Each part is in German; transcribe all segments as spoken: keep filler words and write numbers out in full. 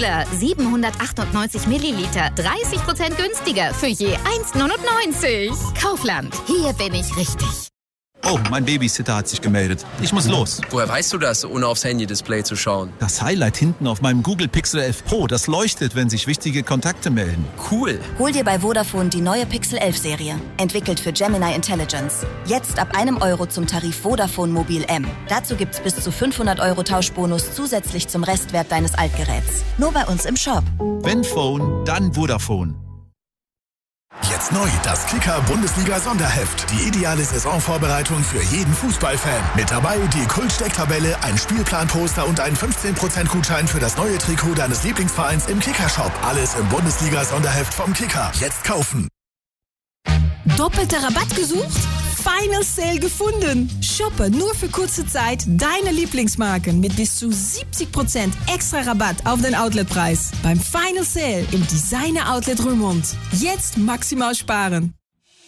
Cola, siebenhundertachtundneunzig Milliliter, dreißig Prozent günstiger für je eins neunundneunzig. Kaufland, hier bin ich richtig. Oh, mein Babysitter hat sich gemeldet. Ich muss los. Woher weißt du das, ohne aufs Handy-Display zu schauen? Das Highlight hinten auf meinem Google Pixel elf Pro, das leuchtet, wenn sich wichtige Kontakte melden. Cool. Hol dir bei Vodafone die neue Pixel elf Serie. Entwickelt für Gemini Intelligence. Jetzt ab einem Euro zum Tarif Vodafone Mobil M. Dazu gibt's bis zu fünfhundert Euro Tauschbonus zusätzlich zum Restwert deines Altgeräts. Nur bei uns im Shop. Wenn Phone, dann Vodafone. Jetzt neu, das Kicker-Bundesliga-Sonderheft. Die ideale Saisonvorbereitung für jeden Fußballfan. Mit dabei die Kult-Stecktabelle, ein Spielplan-Poster und ein fünfzehn Prozent Gutschein für das neue Trikot deines Lieblingsvereins im Kicker-Shop. Alles im Bundesliga-Sonderheft vom Kicker. Jetzt kaufen. Doppelte Rabatt gesucht? Final Sale gefunden. Shoppe nur für kurze Zeit deine Lieblingsmarken mit bis zu siebzig Prozent extra Rabatt auf den Outletpreis. Beim Final Sale im Designer Outlet Römond. Jetzt maximal sparen.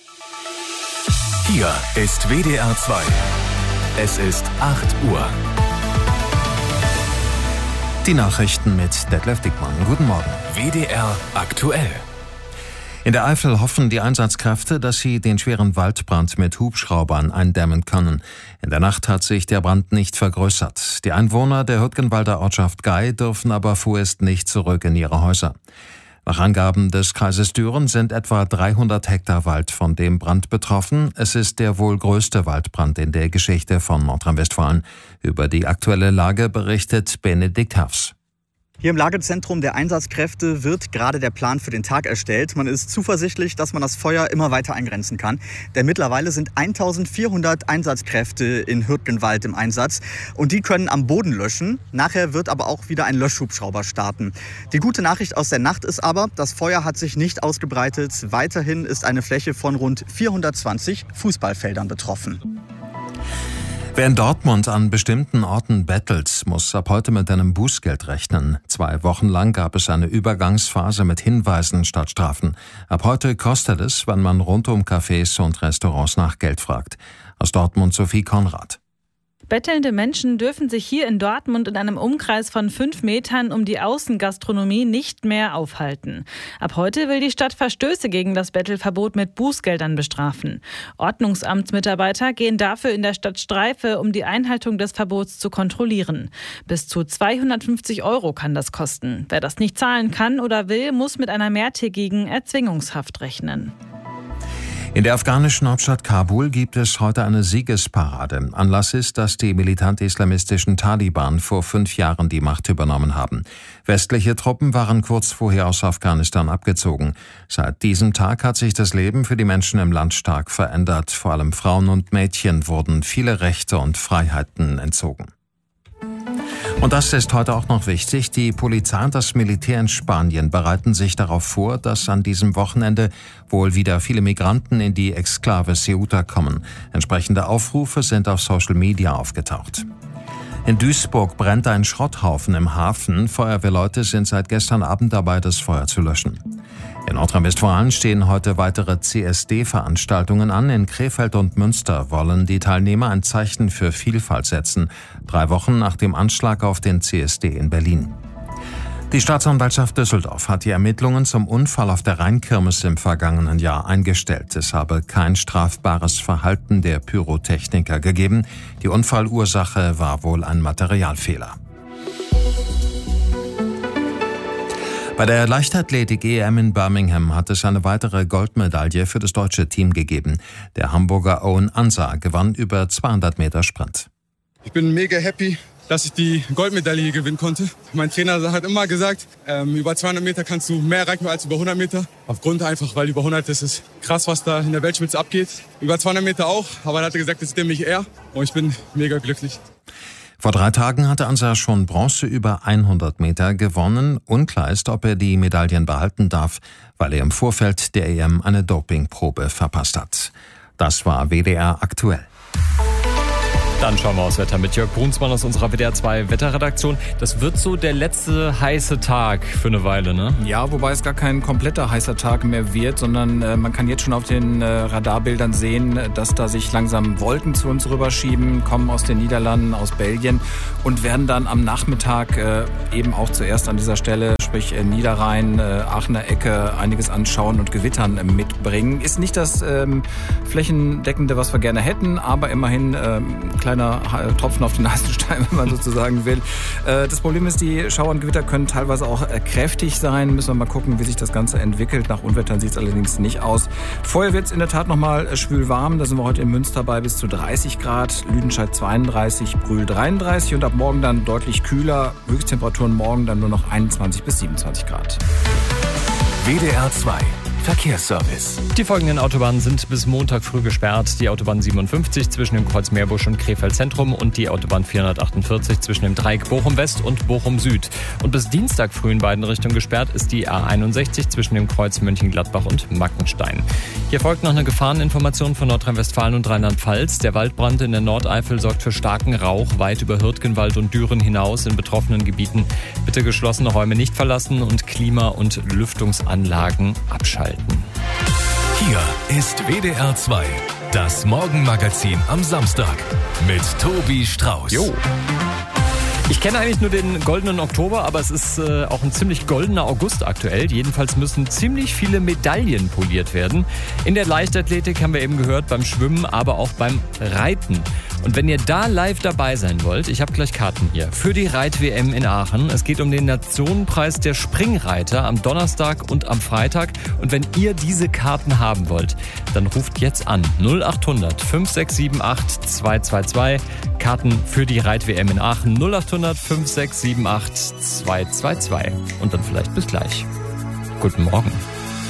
Hier ist W D R zwei. Es ist acht Uhr. Die Nachrichten mit Detlef Dickmann. Guten Morgen. W D R aktuell. In der Eifel hoffen die Einsatzkräfte, dass sie den schweren Waldbrand mit Hubschraubern eindämmen können. In der Nacht hat sich der Brand nicht vergrößert. Die Einwohner der Hürtgenwalder Ortschaft Gei dürfen aber vorerst nicht zurück in ihre Häuser. Nach Angaben des Kreises Düren sind etwa dreihundert Hektar Wald von dem Brand betroffen. Es ist der wohl größte Waldbrand in der Geschichte von Nordrhein-Westfalen. Über die aktuelle Lage berichtet Benedikt Hafs. Hier im Lagezentrum der Einsatzkräfte wird gerade der Plan für den Tag erstellt. Man ist zuversichtlich, dass man das Feuer immer weiter eingrenzen kann. Denn mittlerweile sind eintausendvierhundert Einsatzkräfte in Hürtgenwald im Einsatz. Und die können am Boden löschen. Nachher wird aber auch wieder ein Löschhubschrauber starten. Die gute Nachricht aus der Nacht ist aber, das Feuer hat sich nicht ausgebreitet. Weiterhin ist eine Fläche von rund vierhundertzwanzig Fußballfeldern betroffen. Wer in Dortmund an bestimmten Orten bettelt, muss ab heute mit einem Bußgeld rechnen. Zwei Wochen lang gab es eine Übergangsphase mit Hinweisen statt Strafen. Ab heute kostet es, wenn man rund um Cafés und Restaurants nach Geld fragt. Aus Dortmund Sophie Konrad. Bettelnde Menschen dürfen sich hier in Dortmund in einem Umkreis von fünf Metern um die Außengastronomie nicht mehr aufhalten. Ab heute will die Stadt Verstöße gegen das Bettelverbot mit Bußgeldern bestrafen. Ordnungsamtsmitarbeiter gehen dafür in der Stadt Streife, um die Einhaltung des Verbots zu kontrollieren. Bis zu zweihundertfünfzig Euro kann das kosten. Wer das nicht zahlen kann oder will, muss mit einer mehrtägigen Erzwingungshaft rechnen. In der afghanischen Hauptstadt Kabul gibt es heute eine Siegesparade. Anlass ist, dass die militant-islamistischen Taliban vor fünf Jahren die Macht übernommen haben. Westliche Truppen waren kurz vorher aus Afghanistan abgezogen. Seit diesem Tag hat sich das Leben für die Menschen im Land stark verändert. Vor allem Frauen und Mädchen wurden viele Rechte und Freiheiten entzogen. Und das ist heute auch noch wichtig. Die Polizei und das Militär in Spanien bereiten sich darauf vor, dass an diesem Wochenende wohl wieder viele Migranten in die Exklave Ceuta kommen. Entsprechende Aufrufe sind auf Social Media aufgetaucht. In Duisburg brennt ein Schrotthaufen im Hafen. Feuerwehrleute sind seit gestern Abend dabei, das Feuer zu löschen. In Nordrhein-Westfalen stehen heute weitere C S D-Veranstaltungen an. In Krefeld und Münster wollen die Teilnehmer ein Zeichen für Vielfalt setzen. Drei Wochen nach dem Anschlag auf den C S D in Berlin. Die Staatsanwaltschaft Düsseldorf hat die Ermittlungen zum Unfall auf der Rheinkirmes im vergangenen Jahr eingestellt. Es habe kein strafbares Verhalten der Pyrotechniker gegeben. Die Unfallursache war wohl ein Materialfehler. Bei der Leichtathletik-E M in Birmingham hat es eine weitere Goldmedaille für das deutsche Team gegeben. Der Hamburger Owen Ansah gewann über zweihundert Meter Sprint. Ich bin mega happy, dass ich die Goldmedaille hier gewinnen konnte. Mein Trainer hat immer gesagt, ähm, über zweihundert Meter kannst du mehr erreichen als über hundert Meter. Aufgrund einfach, weil über hundert ist es krass, was da in der Weltspitze abgeht. Über zweihundert Meter auch, aber er hat gesagt, das ist nämlich er. Und ich bin mega glücklich. Vor drei Tagen hatte Ansah schon Bronze über hundert Meter gewonnen. Unklar ist, ob er die Medaillen behalten darf, weil er im Vorfeld der E M eine Dopingprobe verpasst hat. Das war W D R aktuell. Dann schauen wir aufs Wetter mit Jörg Brunsmann aus unserer W D R zwei Wetterredaktion. Das wird so der letzte heiße Tag für eine Weile, ne? Ja, wobei es gar kein kompletter heißer Tag mehr wird, sondern äh, man kann jetzt schon auf den äh, Radarbildern sehen, dass da sich langsam Wolken zu uns rüberschieben, kommen aus den Niederlanden, aus Belgien und werden dann am Nachmittag äh, eben auch zuerst an dieser Stelle, sprich äh, Niederrhein, äh, Aachener Ecke, einiges anschauen und Gewittern äh, mitbringen. Ist nicht das ähm, flächendeckende, was wir gerne hätten, aber immerhin äh, kleiner Tropfen auf den heißen Stein, wenn man sozusagen will. Das Problem ist, die Schauer und Gewitter können teilweise auch kräftig sein. Müssen wir mal gucken, wie sich das Ganze entwickelt. Nach Unwettern sieht es allerdings nicht aus. Vorher wird es in der Tat nochmal schwül warm. Da sind wir heute in Münster bei bis zu dreißig Grad. Lüdenscheid zweiunddreißig, Brühl dreiunddreißig und ab morgen dann deutlich kühler. Höchsttemperaturen morgen dann nur noch einundzwanzig bis siebenundzwanzig Grad. W D R zwei Verkehrsservice. Die folgenden Autobahnen sind bis Montag früh gesperrt. Die Autobahn siebenundfünfzig zwischen dem Kreuz Meerbusch und Krefeld Zentrum und die Autobahn vierhundertachtundvierzig zwischen dem Dreieck Bochum West und Bochum Süd. Und bis Dienstag früh in beiden Richtungen gesperrt ist die A einundsechzig zwischen dem Kreuz Mönchengladbach und Mackenstein. Hier folgt noch eine Gefahreninformation von Nordrhein-Westfalen und Rheinland-Pfalz. Der Waldbrand in der Nordeifel sorgt für starken Rauch weit über Hürtgenwald und Düren hinaus in betroffenen Gebieten. Bitte geschlossene Räume nicht verlassen und Klima- und Lüftungsanlagen abschalten. Hier ist W D R zwei, das Morgenmagazin am Samstag mit Tobi Strauß. Jo. Ich kenne eigentlich nur den goldenen Oktober, aber es ist äh, auch ein ziemlich goldener August aktuell. Jedenfalls müssen ziemlich viele Medaillen poliert werden. In der Leichtathletik haben wir eben gehört, beim Schwimmen, aber auch beim Reiten. Und wenn ihr da live dabei sein wollt, ich habe gleich Karten hier für die Reit-W M in Aachen. Es geht um den Nationenpreis der Springreiter am Donnerstag und am Freitag. Und wenn ihr diese Karten haben wollt, dann ruft jetzt an null acht hundert fünf sechs sieben acht zwei zwei zwei. Karten für die Reit-W M in Aachen null acht hundert fünf sechs sieben acht zwei zwei zwei. Und dann vielleicht bis gleich. Guten Morgen.